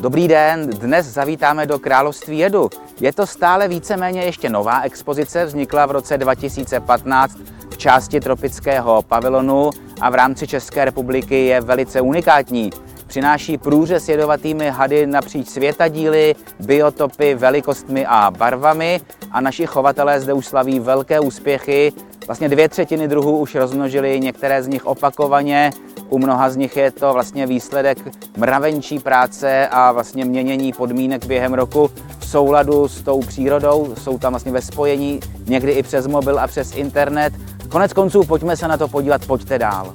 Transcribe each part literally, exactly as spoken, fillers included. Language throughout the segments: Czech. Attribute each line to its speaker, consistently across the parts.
Speaker 1: Dobrý den, dnes zavítáme do Království jedu. Je to stále víceméně ještě nová expozice, vznikla v roce dva tisíce patnáct v části tropického pavilonu a v rámci České republiky je velice unikátní. Přináší průřez jedovatými hady napříč světadíly, biotopy, velikostmi a barvami a naši chovatelé zde už slaví velké úspěchy. Vlastně dvě třetiny druhů už rozmnožili, některé z nich opakovaně. U mnoha z nich je to vlastně výsledek mravenčí práce a vlastně měnění podmínek během roku v souladu s tou přírodou. Jsou tam vlastně ve spojení někdy i přes mobil a přes internet. Konec konců pojďme se na to podívat, pojďte dál.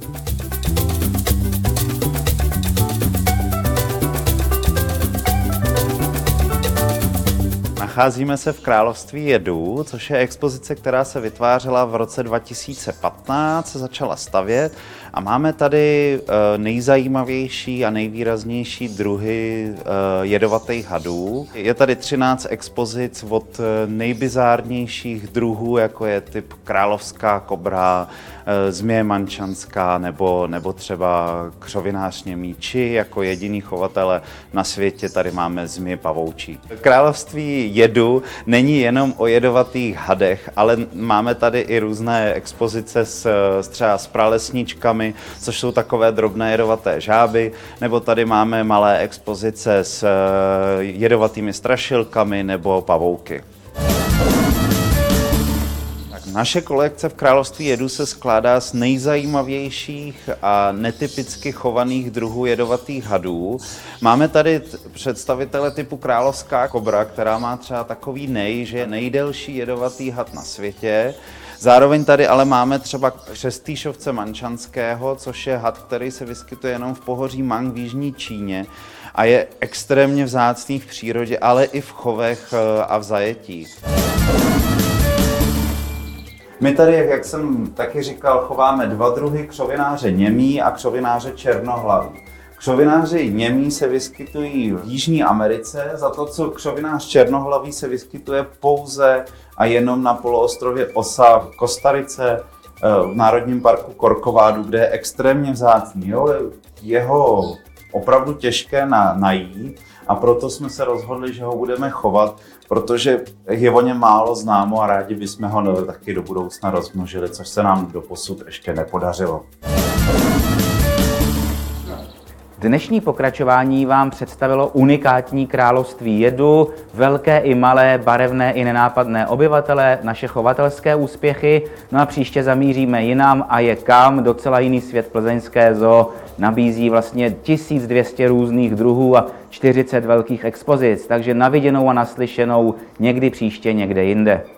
Speaker 2: Nacházíme se v Království jedu, což je expozice, která se vytvářela v roce dva tisíce patnáct, začala stavět a máme tady nejzajímavější a nejvýraznější druhy jedovatých hadů. Je tady třináct expozic od nejbizárnějších druhů, jako je typ královská kobra, zmije mančanská nebo, nebo třeba křovinář němý, či jako jediný chovatele na světě tady máme zmije pavoučí. Království jedu není jenom o jedovatých hadech, ale máme tady i různé expozice s, s třeba s pralesničkami, což jsou takové drobné jedovaté žáby, nebo tady máme malé expozice s jedovatými strašilkami nebo pavouky. Naše kolekce v Království jedu se skládá z nejzajímavějších a netypicky chovaných druhů jedovatých hadů. Máme tady představitele typu královská kobra, která má třeba takový nej, že je nejdelší jedovatý had na světě. Zároveň tady ale máme třeba křestýšovce mančanského, což je had, který se vyskytuje jenom v pohoří Mang v jižní Číně a je extrémně vzácný v přírodě, ale i v chovech a v zajetí. My tady, jak jsem taky říkal, chováme dva druhy křovináře němý a křovináře černohlavý. Křovináři němí se vyskytují v Jižní Americe, za to, co křovinář černohlavý se vyskytuje pouze a jenom na poloostrově Osa v Kostarice, v Národním parku Corcovado, kde je extrémně vzácný. Jo? Jeho opravdu těžké na, najít a proto jsme se rozhodli, že ho budeme chovat, protože je o něm málo známo a rádi bychom ho taky do budoucna rozmnožili, což se nám doposud ještě nepodařilo.
Speaker 1: Dnešní pokračování vám představilo unikátní Království jedu, velké i malé, barevné i nenápadné obyvatele, naše chovatelské úspěchy. No a příště zamíříme jinam a je kam, docela jiný svět. Plzeňské zoo nabízí vlastně tisíc dvě stě různých druhů a čtyřicet velkých expozic, takže na viděnou a naslyšenou někdy příště někde jinde.